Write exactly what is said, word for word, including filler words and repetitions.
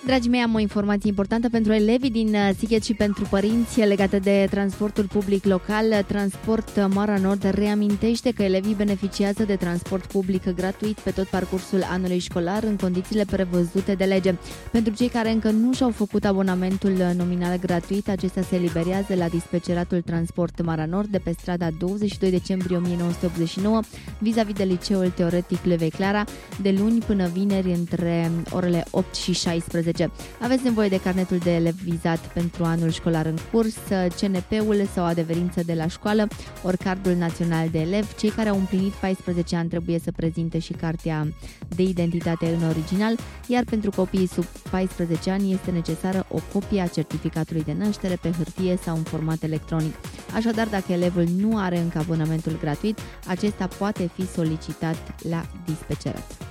Dragii mei, am o informație importantă pentru elevii din Sighet și pentru părinți legată de transportul public local. Transport Mara Nord reamintește că elevii beneficiază de transport public gratuit pe tot parcursul anului școlar în condițiile prevăzute de lege. Pentru cei care încă nu și-au făcut abonamentul nominal gratuit, acesta se eliberează la dispeceratul Transport Mara Nord de pe strada douăzeci și doi decembrie o mie nouă sute optzeci și nouă, vis-a-vis de liceul teoretic Levei Clara, de luni până vineri între orele opt și șaisprezece. Aveți nevoie de carnetul de elev vizat pentru anul școlar în curs, C N P-ul sau adeverință de la școală, ori cardul național de elev. Cei care au împlinit paisprezece ani trebuie să prezinte și cartea de identitate în original, iar pentru copiii sub paisprezece ani este necesară o copie a certificatului de naștere pe hârtie sau în format electronic. Așadar, dacă elevul nu are încă abonamentul gratuit, acesta poate fi solicitat la dispecerat.